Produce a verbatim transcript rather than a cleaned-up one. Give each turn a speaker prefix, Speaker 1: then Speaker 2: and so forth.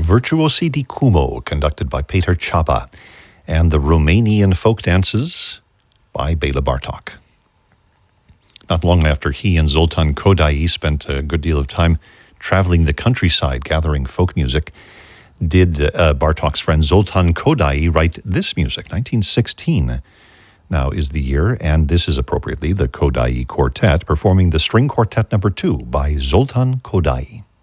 Speaker 1: Virtuosi di Cumo, conducted by Peter Chapa, and the Romanian folk dances by Bela Bartok. Not long after he and Zoltan Kodaly spent a good deal of time traveling the countryside gathering folk music, did uh, Bartok's friend Zoltan Kodaly write this music. nineteen sixteen now is the year, and this is appropriately the Kodaly Quartet performing the String Quartet number two by Zoltan Kodaly.